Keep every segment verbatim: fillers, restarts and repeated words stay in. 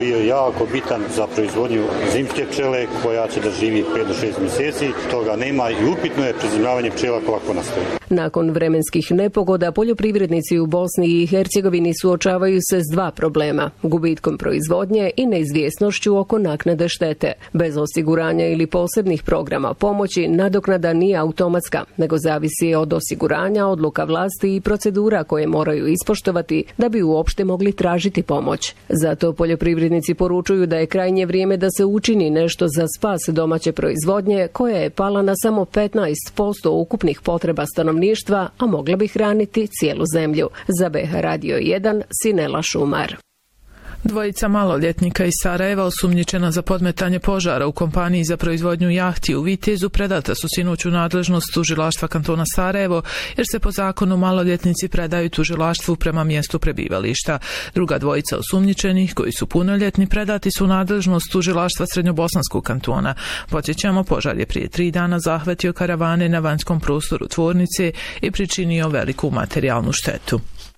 Bio je jako bitan za proizvodnju zimske pčele koja će da živi pet do šest mjeseci. Toga nema i upitno je prezimljavanje pčela kako nastaje. Nakon vremenskih nepogoda poljoprivrednici u Bosni i Hercegovini suočavaju se s dva problema: gubitkom proizvodnje i neizvjesnošću oko naknade štete. Bez osiguranja ili posebnih programa pomoći nadoknada nije automatska, nego zavisi od osiguranja, odluka vlasti i procedura koje moraju ispoštovati da bi uopšte mogli tražiti pomoć. Zato poljoprivrednici poručuju da je krajnje vrijeme da se učini nešto za spas domaće proizvodnje koja je pala na samo petnaest posto ukupnih potreba stanovništva, a mogla bi hraniti cijelu zemlju. Za B H Radio jedan, Sinela Šumar. Dvojica maloljetnika iz Sarajeva osumnjičena za podmetanje požara u kompaniji za proizvodnju jahti u Vitezu predata su sinoć u nadležnost tužilaštva kantona Sarajevo, jer se po zakonu maloljetnici predaju tužilaštvu prema mjestu prebivališta. Druga dvojica osumnjičenih, koji su punoljetni, predati su u nadležnost tužilaštva Srednjobosanskog kantona. Podsjećamo, požar je prije tri dana zahvatio karavane na vanjskom prostoru tvornice i pričinio veliku materijalnu štetu.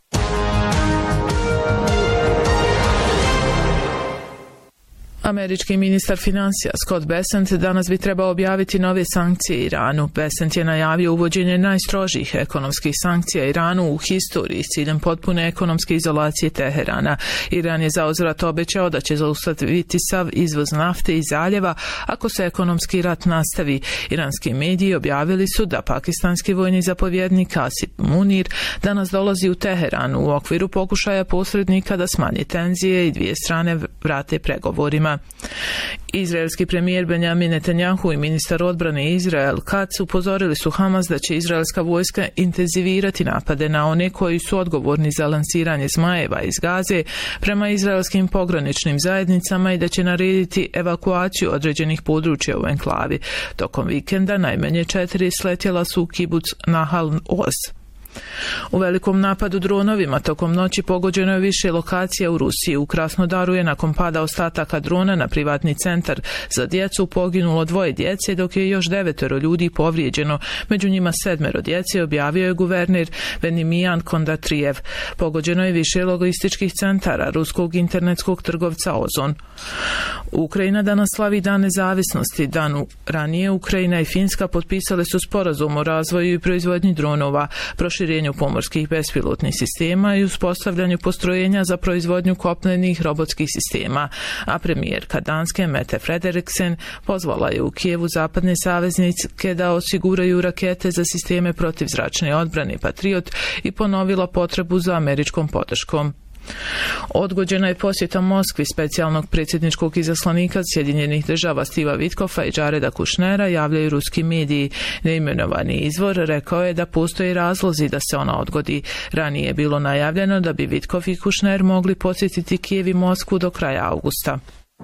Američki ministar financija Scott Bessent danas bi trebao objaviti nove sankcije Iranu. Bessent je najavio uvođenje najstrožih ekonomskih sankcija Iranu u historiji s ciljem potpune ekonomske izolacije Teherana. Iran je zauzvrat obećao da će zaustaviti sav izvoz nafte iz zaljeva ako se ekonomski rat nastavi. Iranski mediji objavili su da pakistanski vojni zapovjednik Asim Munir danas dolazi u Teheran u okviru pokušaja posrednika da smanje tenzije i dvije strane vrate pregovorima. Izraelski premijer Benjamin Netanjahu i ministar odbrane Izrael Katz upozorili su Hamas da će izraelska vojska intenzivirati napade na one koji su odgovorni za lansiranje zmajeva iz Gaze prema izraelskim pograničnim zajednicama i da će narediti evakuaciju određenih područja u enklavi. Tokom vikenda najmanje četiri sletjela su u kibuc Nahal Oz. U velikom napadu dronovima tokom noći pogođeno je više lokacija u Rusiji. U Krasnodaru je nakon pada ostataka drona na privatni centar za djecu poginulo dvoje djece, dok je još devetero ljudi povrijeđeno, među njima sedmero djece, objavio je guverner Venimijan Kondatrijev. Pogođeno je više logističkih centara ruskog internetskog trgovca Ozon. Ukrajina danas slavi Dan nezavisnosti. Dan ranije Ukrajina i Finska potpisale su sporazum o razvoju i proizvodnji dronova, proširenju pomorskih bespilotnih sistema i uspostavljanju postrojenja za proizvodnju kopnenih robotskih sistema. A premijerka Danske Mette Frederiksen pozvala je u Kijevu zapadne saveznike da osiguraju rakete za sisteme protivzračne odbrane Patriot i ponovila potrebu za američkom podrškom. Odgođena je posjeta Moskvi specijalnog predsjedničkog izaslanika Sjedinjenih država Stiva Vitkova i Jareda Kushnera, javljaju ruski mediji. Neimenovani izvor rekao je da postoje razlozi da se ona odgodi. Ranije je bilo najavljeno da bi Vitkov i Kushner mogli posjetiti Kijev i Moskvu do kraja augusta.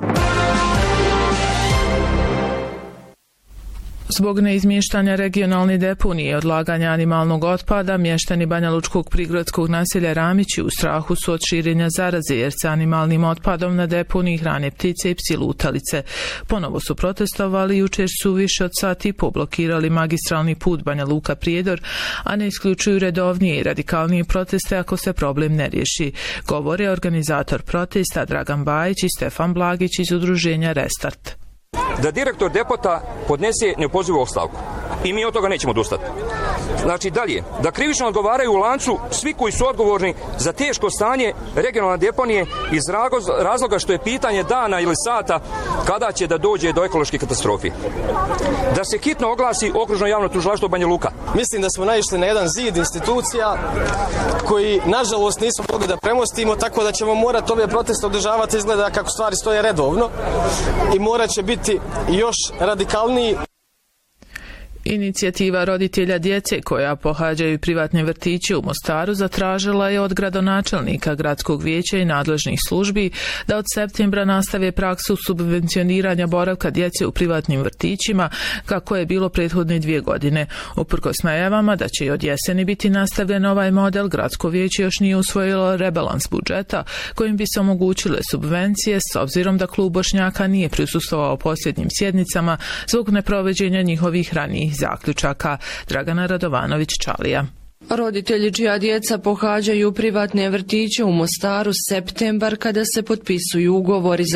Zbog neizmještanja regionalne deponije i odlaganja animalnog otpada, mještani banjalučkog prigradskog naselja Ramići u strahu su od širenja zaraze, jer se animalnim otpadom na deponiji hrane ptice i psi lutalice. Ponovo su protestovali, jučer su više od sati poblokirali magistralni put Banja Luka-Prijedor, a ne isključuju redovnije i radikalnije proteste ako se problem ne riješi. Govore organizator protesta Dragan Bajić i Stefan Blagić iz udruženja Restart. Da direktor depota podnese neopozivu ostavku. I mi od toga nećemo odustati. Znači dalje, da krivično odgovaraju u lancu svi koji su odgovorni za teško stanje regionalne deponije iz razloga što je pitanje dana ili sata kada će da dođe do ekološke katastrofe. Da se hitno oglasi okružno javno tužilaštvo Banja Luka. Mislim da smo naišli na jedan zid institucija koji nažalost nismo mogli da premostimo, tako da ćemo morati ove proteste održavati, izgleda kako stvari stoje redovno i morat će biti još radikalniji. Inicijativa roditelja djece koja pohađaju privatne vrtiće u Mostaru zatražila je od gradonačelnika gradskog vijeća i nadležnih službi da od septembra nastave praksu subvencioniranja boravka djece u privatnim vrtićima kako je bilo prethodne dvije godine. Uprkos najavama da će i od jeseni biti nastavljen ovaj model, gradsko vijeće još nije usvojilo rebalans budžeta kojim bi se omogućile subvencije, s obzirom da klub Bošnjaka nije prisustvovao posljednjim sjednicama zbog neprovođenja njihovih ranijih zaključaka. Dragana Radovanović-Čalija. Roditelji čija djeca pohađaju privatne vrtiće u Mostaru septembar kada se potpisuju ugovori za